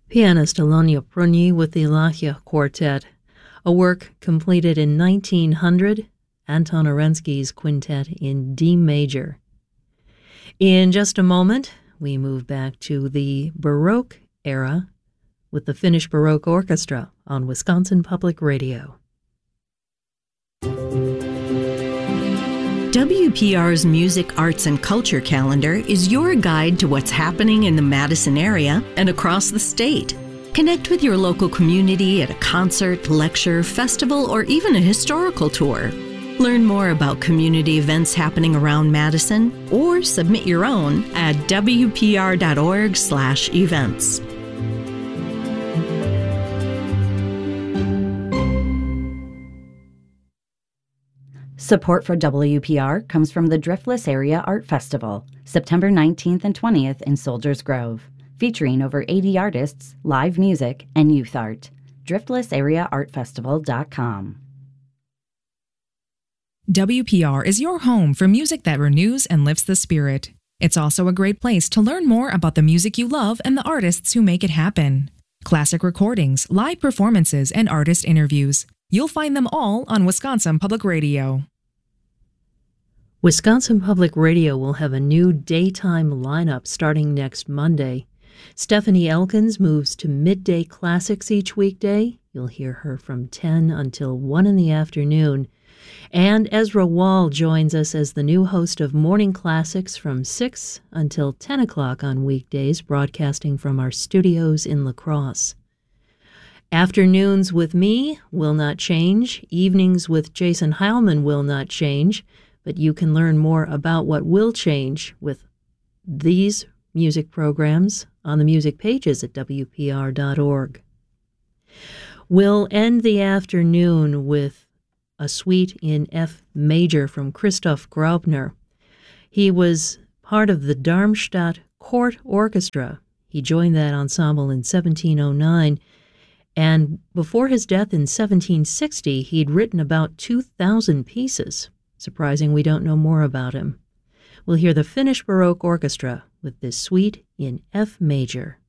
Pianist Alonia Prunyi with the Lachia Quartet, a work completed in 1900, Anton Arensky's quintet in D major. In just a moment, we move back to the Baroque era with the Finnish Baroque Orchestra on Wisconsin Public Radio. WPR's Music, Arts, and Culture calendar is your guide to what's happening in the Madison area and across the state. Connect with your local community at a concert, lecture, festival, or even a historical tour. Learn more about community events happening around Madison or submit your own at wpr.org/events. Support for WPR comes from the Driftless Area Art Festival, September 19th and 20th in Soldiers Grove, featuring over 80 artists, live music, and youth art. DriftlessAreaArtFestival.com. WPR is your home for music that renews and lifts the spirit. It's also a great place to learn more about the music you love and the artists who make it happen. Classic recordings, live performances, and artist interviews. You'll find them all on Wisconsin Public Radio. Wisconsin Public Radio will have a new daytime lineup starting next Monday. Stephanie Elkins moves to midday classics each weekday. You'll hear her from 10 until 1 in the afternoon. And Ezra Wall joins us as the new host of Morning Classics from 6 until 10 o'clock on weekdays, broadcasting from our studios in La Crosse. Afternoons with me will not change. Evenings with Jason Heilman will not change. But you can learn more about what will change with these music programs on the music pages at WPR.org. We'll end the afternoon with a suite in F major from Christoph Graupner. He was part of the Darmstadt Court Orchestra. He joined that ensemble in 1709, and before his death in 1760, he'd written about 2,000 pieces. Surprising we don't know more about him. We'll hear the Finnish Baroque Orchestra with this suite in F major.